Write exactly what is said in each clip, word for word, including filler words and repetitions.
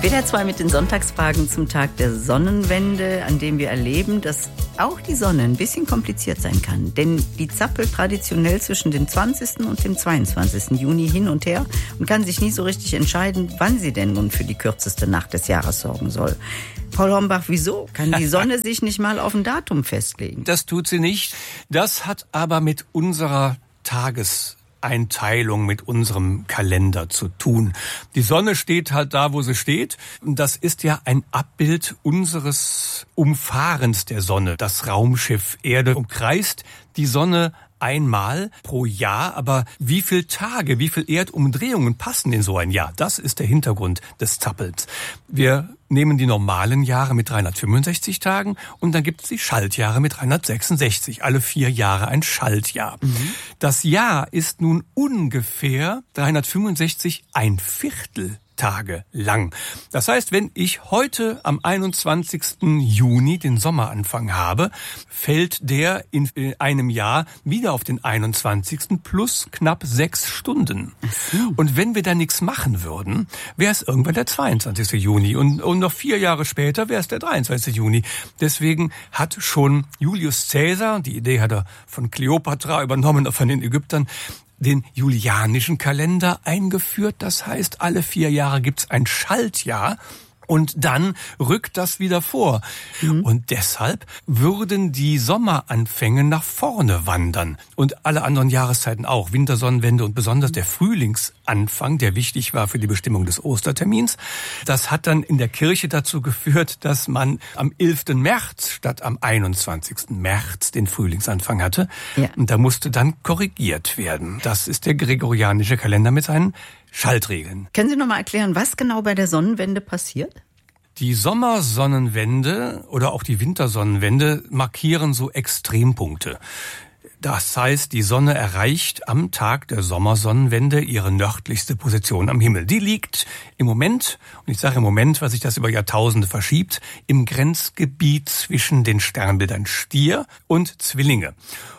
W D R zwei mit den Sonntagsfragen zum Tag der Sonnenwende, an dem wir erleben, dass auch die Sonne ein bisschen kompliziert sein kann. Denn die zappelt traditionell zwischen dem zwanzigsten und dem zweiundzwanzigsten Juni hin und her und kann sich nie so richtig entscheiden, wann sie denn nun für die kürzeste Nacht des Jahres sorgen soll. Paul Hornbach, wieso kann die Sonne sich nicht mal auf ein Datum festlegen? Das tut sie nicht. Das hat aber mit unserer Tages Einteilung mit unserem Kalender zu tun. Die Sonne steht halt da, wo sie steht. Das ist ja ein Abbild unseres Umfahrens der Sonne. Das Raumschiff Erde umkreist die Sonne einmal pro Jahr, aber wie viele Tage, wie viele Erdumdrehungen passen in so ein Jahr? Das ist der Hintergrund des Zappels. Wir nehmen die normalen Jahre mit dreihundertfünfundsechzig Tagen und dann gibt es die Schaltjahre mit dreihundertsechsundsechzig. Alle vier Jahre ein Schaltjahr. Mhm. Das Jahr ist nun ungefähr dreihundertfünfundsechzig ein Viertel Tage lang. Das heißt, wenn ich heute am einundzwanzigsten Juni den Sommeranfang habe, fällt der in einem Jahr wieder auf den einundzwanzigsten plus knapp sechs Stunden. Und wenn wir da nichts machen würden, wäre es irgendwann der zweiundzwanzigste Juni und, und noch vier Jahre später wäre es der dreiundzwanzigste Juni. Deswegen hat schon Julius Caesar, die Idee hat er von Kleopatra übernommen, von den Ägyptern, den julianischen Kalender eingeführt. Das heißt, alle vier Jahre gibt's ein Schaltjahr und dann rückt das wieder vor. Mhm. Und deshalb würden die Sommeranfänge nach vorne wandern und alle anderen Jahreszeiten auch. Wintersonnenwende und besonders der Frühlingsanfang, der wichtig war für die Bestimmung des Ostertermins. Das hat dann in der Kirche dazu geführt, dass man am elften März statt am einundzwanzigsten März den Frühlingsanfang hatte. Ja. Und da musste dann korrigiert werden. Das ist der gregorianische Kalender mit seinen Schaltregeln. Können Sie noch mal erklären, was genau bei der Sonnenwende passiert? Die Sommersonnenwende oder auch die Wintersonnenwende markieren so Extrempunkte. Das heißt, die Sonne erreicht am Tag der Sommersonnenwende ihre nördlichste Position am Himmel. Die liegt im Moment, und ich sage im Moment, weil sich das über Jahrtausende verschiebt, im Grenzgebiet zwischen den Sternbildern Stier und Zwillinge.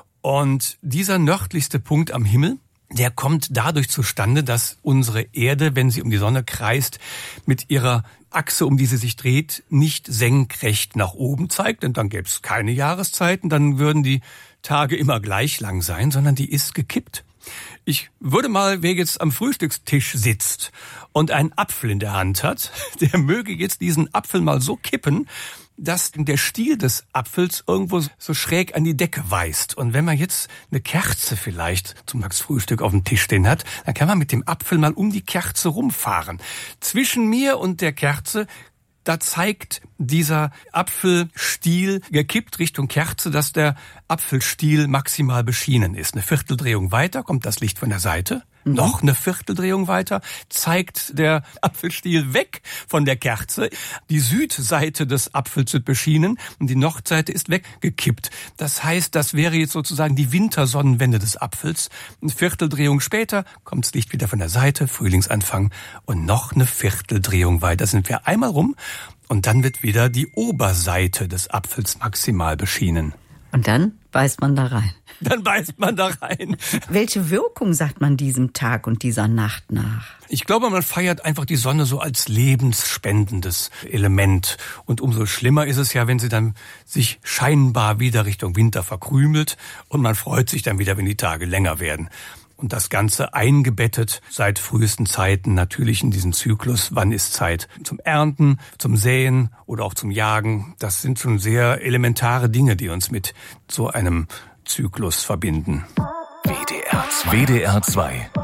Und dieser nördlichste Punkt am Himmel, der kommt dadurch zustande, dass unsere Erde, wenn sie um die Sonne kreist, mit ihrer Achse, um die sie sich dreht, nicht senkrecht nach oben zeigt. Denn dann gäbe es keine Jahreszeiten, dann würden die Tage immer gleich lang sein, sondern die ist gekippt. Ich würde mal, wer jetzt am Frühstückstisch sitzt und einen Apfel in der Hand hat, der möge jetzt diesen Apfel mal so kippen, dass der Stiel des Apfels irgendwo so schräg an die Decke weist. Und wenn man jetzt eine Kerze vielleicht zum Frühstück auf dem Tisch stehen hat, dann kann man mit dem Apfel mal um die Kerze rumfahren. Zwischen mir und der Kerze, da zeigt dieser Apfelstiel gekippt Richtung Kerze, dass der Apfelstiel maximal beschienen ist. Eine Vierteldrehung weiter kommt das Licht von der Seite. Mhm. Noch eine Vierteldrehung weiter zeigt der Apfelstiel weg von der Kerze. Die Südseite des Apfels wird beschienen und die Nordseite ist weggekippt. Das heißt, das wäre jetzt sozusagen die Wintersonnenwende des Apfels. Eine Vierteldrehung später kommt das Licht wieder von der Seite, Frühlingsanfang und noch eine Vierteldrehung weiter. Sind wir einmal rum und dann wird wieder die Oberseite des Apfels maximal beschienen. Und dann beißt man da rein. Dann beißt man da rein. Welche Wirkung sagt man diesem Tag und dieser Nacht nach? Ich glaube, man feiert einfach die Sonne so als lebensspendendes Element. Und umso schlimmer ist es ja, wenn sie dann sich scheinbar wieder Richtung Winter verkrümelt und man freut sich dann wieder, wenn die Tage länger werden. Und das Ganze eingebettet seit frühesten Zeiten natürlich in diesen Zyklus. Wann ist Zeit zum Ernten, zum Säen oder auch zum Jagen? Das sind schon sehr elementare Dinge, die uns mit so einem Zyklus verbinden. W D R zwei. W D R zwei.